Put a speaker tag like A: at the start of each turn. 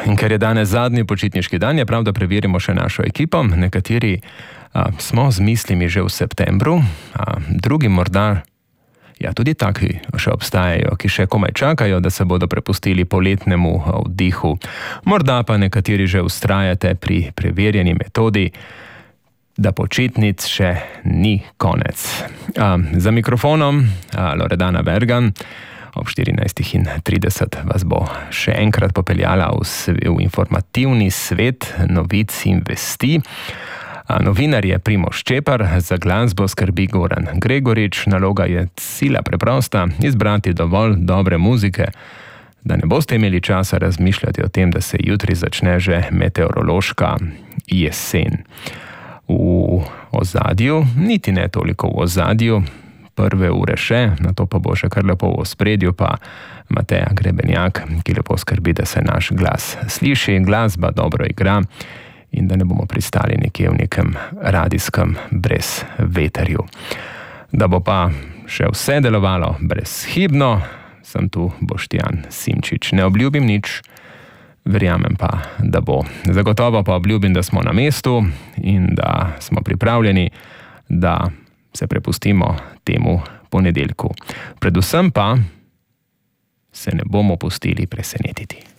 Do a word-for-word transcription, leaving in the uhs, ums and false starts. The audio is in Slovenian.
A: In ker je danes zadnji počitniški dan, je prav, da preverimo še našo ekipo. Nekateri a, smo z mislimi že v septembru, a drugi morda, ja, tudi taki še obstajajo, ki še komaj čakajo, da se bodo prepustili poletnemu vdihu. Morda pa nekateri že vztrajate pri preverjeni metodi, da počitnic še ni konec. A, za mikrofonom a, Loredana Bergan. Ob štirinajstih trideset vas bo še enkrat popeljala v, v informativni svet novic in vesti. A novinar je Primož Čepar, za glasbo skrbi Goran Gregorič. Naloga je sila preprosta, izbrati dovolj dobre muzike, da ne boste imeli časa razmišljati o tem, da se jutri začne že meteorološka jesen. V ozadju, niti ne toliko v ozadju, prve ure še, na to pa bo še kar lepo v ospredju, pa Mateja Grebenjak, ki lepo skrbi, da se naš glas sliši, glasba dobro igra in da ne bomo pristali nekje v nekem radijskem brezveterju. Da bo pa še vse delovalo brezhibno, sem tu Boštjan Simčič. Ne obljubim nič, verjamem pa, da bo. Zagotovo pa obljubim, da smo na mestu in da smo pripravljeni, da se prepustimo temu ponedeljku. Predvsem pa se ne bomo pustili presenetiti.